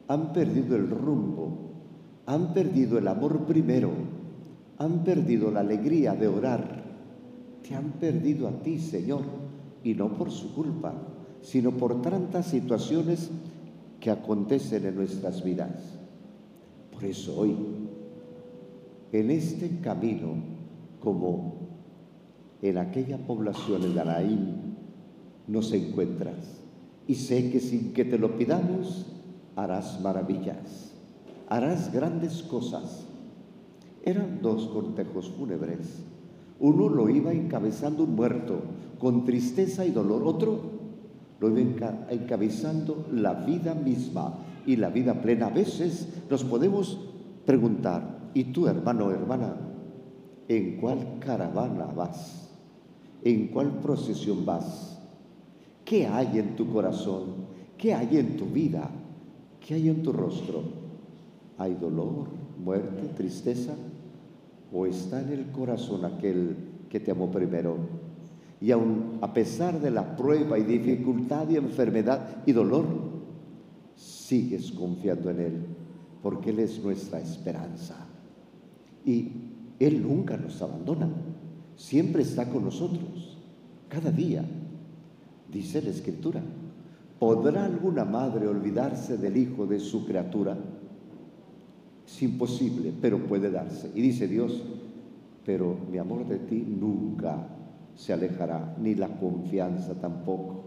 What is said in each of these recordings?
han perdido el rumbo, han perdido el amor primero, han perdido la alegría de orar, te han perdido a ti, Señor, y no por su culpa, sino por tantas situaciones que acontecen en nuestras vidas. Por eso hoy, en este camino, como en aquella población en Naín, nos encuentras. Y sé que sin que te lo pidamos, harás maravillas, harás grandes cosas. Eran dos cortejos fúnebres. Uno lo iba encabezando un muerto, con tristeza y dolor. Otro lo iba encabezando la vida misma y la vida plena. A veces nos podemos preguntar, ¿y tú, hermano o hermana, en cuál caravana vas? ¿En cuál procesión vas? ¿Qué hay en tu corazón? ¿Qué hay en tu vida? ¿Qué hay en tu rostro? ¿Hay dolor, muerte, tristeza? ¿O está en el corazón aquel que te amó primero? Y aun a pesar de la prueba y dificultad y enfermedad y dolor, sigues confiando en Él, porque Él es nuestra esperanza. Y Él nunca nos abandona, siempre está con nosotros, cada día. Dice la Escritura, ¿podrá alguna madre olvidarse del hijo de su criatura? Es imposible, pero puede darse. Y dice Dios, pero mi amor de ti nunca se alejará, ni la confianza tampoco.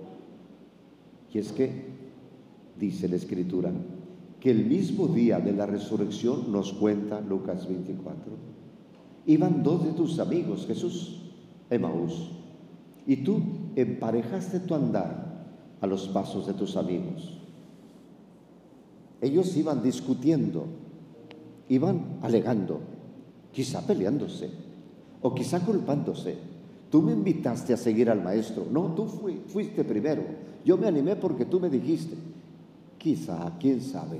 Y es que, dice la Escritura, que el mismo día de la resurrección, nos cuenta Lucas 24, iban dos de tus amigos, Jesús, Emaús, y tú emparejaste tu andar a los pasos de tus amigos. Ellos iban discutiendo, iban alegando, quizá peleándose, o quizá culpándose. Tú me invitaste a seguir al maestro. No, tú fuiste primero. Yo me animé porque tú me dijiste. Quizá, quién sabe,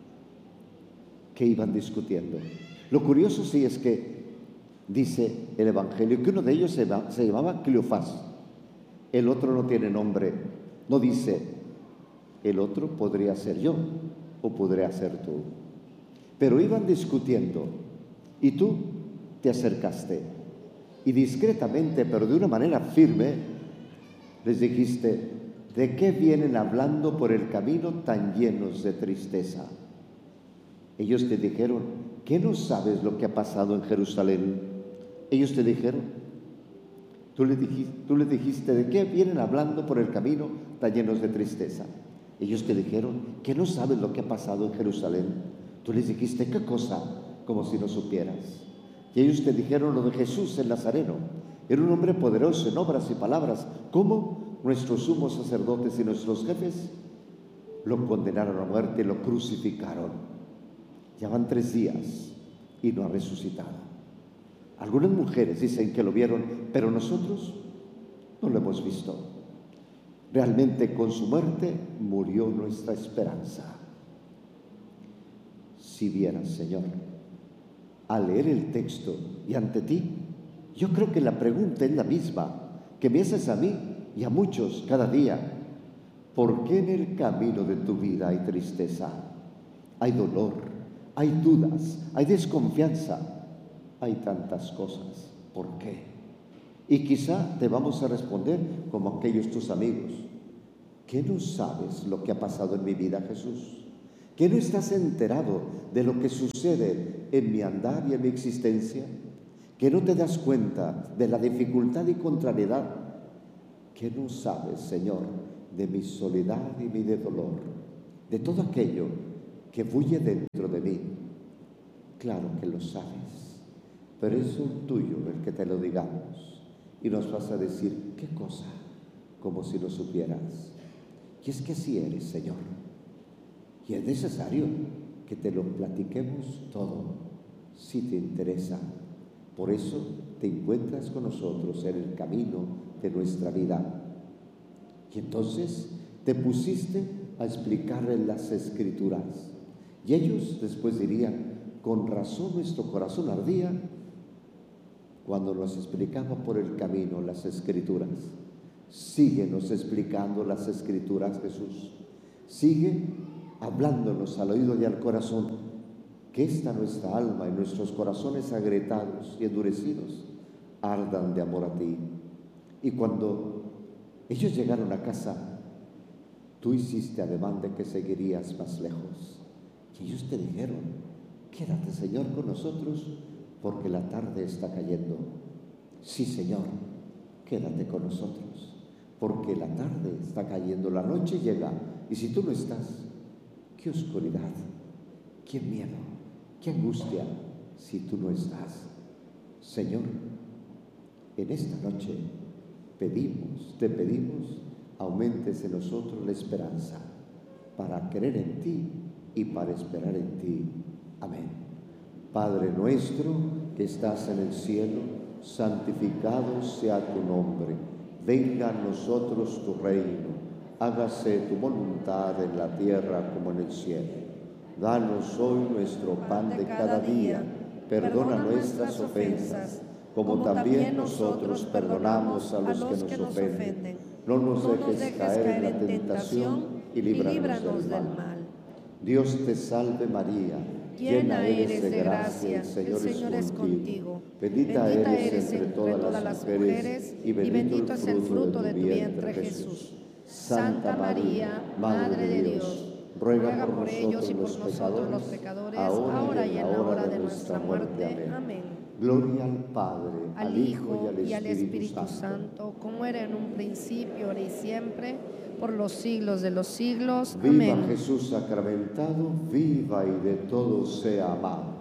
que iban discutiendo. Lo curioso sí es que dice el Evangelio que uno de ellos se llamaba Cleofás. El otro no tiene nombre. No dice, el otro podría ser yo o podría ser tú. Pero iban discutiendo y tú te acercaste y discretamente, pero de una manera firme, les dijiste, ¿de qué vienen hablando por el camino tan llenos de tristeza? Ellos te dijeron, ¿qué no sabes lo que ha pasado en Jerusalén? Ellos te dijeron, tú le dijiste, ¿de qué vienen hablando por el camino tan llenos de tristeza? Ellos te dijeron, ¿qué no sabes lo que ha pasado en Jerusalén? Tú les dijiste, ¿qué cosa? Como si no supieras. Y ellos te dijeron lo de Jesús el Nazareno. Era un hombre poderoso en obras y palabras. ¿Cómo? Nuestros sumos sacerdotes y nuestros jefes lo condenaron a muerte y lo crucificaron. Ya van 3 días y no ha resucitado. Algunas mujeres dicen que lo vieron, pero nosotros no lo hemos visto. Realmente con su muerte murió nuestra esperanza. Si vieras, Señor, al leer el texto y ante ti, yo creo que la pregunta es la misma que me haces a mí y a muchos cada día. ¿Por qué en el camino de tu vida hay tristeza, hay dolor, hay dudas, hay desconfianza, hay tantas cosas? ¿Por qué? Y quizá te vamos a responder como aquellos tus amigos. ¿Qué no sabes lo que ha pasado en mi vida, Jesús? ¿Qué no estás enterado de lo que sucede en mi andar y en mi existencia? ¿Que no te das cuenta de la dificultad y contrariedad? ¿Que no sabes, Señor, de mi soledad y mi dolor? De todo aquello que bulle dentro de mí. Claro que lo sabes, pero es un tuyo el que te lo digamos. Y nos vas a decir, ¿qué cosa? Como si lo supieras. Y es que así eres, Señor. Y es necesario que te lo platiquemos todo, si te interesa. Por eso te encuentras con nosotros en el camino de nuestra vida. Y entonces te pusiste a explicarles las Escrituras. Y ellos después dirían, con razón nuestro corazón ardía cuando nos explicaba por el camino las Escrituras. Síguenos explicando las Escrituras, Jesús. Sigue hablándonos al oído y al corazón, que esta nuestra alma y nuestros corazones agrietados y endurecidos ardan de amor a ti. Y cuando ellos llegaron a casa, tú hiciste ademán de que seguirías más lejos. Y ellos te dijeron: quédate, Señor, con nosotros, porque la tarde está cayendo. Sí, Señor, quédate con nosotros, porque la tarde está cayendo, la noche llega, y si tú no estás, qué oscuridad, qué miedo, qué angustia, si tú no estás. Señor, en esta noche te pedimos, aumentes en nosotros la esperanza para creer en ti y para esperar en ti. Amén. Padre nuestro que estás en el cielo, santificado sea tu nombre. Venga a nosotros tu reino. Hágase tu voluntad en la tierra como en el cielo. Danos hoy nuestro pan de cada día. Perdona nuestras ofensas, como también nosotros perdonamos a los que nos ofenden. No nos dejes caer en la tentación y líbranos del mal. Dios te salve María, llena eres de gracia, el Señor es contigo. Bendita eres entre todas las mujeres y bendito es el fruto de tu vientre, Jesús. Santa María, Madre de Dios, ruega por ellos y por nosotros los pecadores, ahora y en la hora de nuestra muerte. Amén. Gloria al Padre, al Hijo y al Espíritu Santo, como era en un principio, ahora y siempre, por los siglos de los siglos. Amén. Viva Jesús sacramentado, viva y de todos sea amado.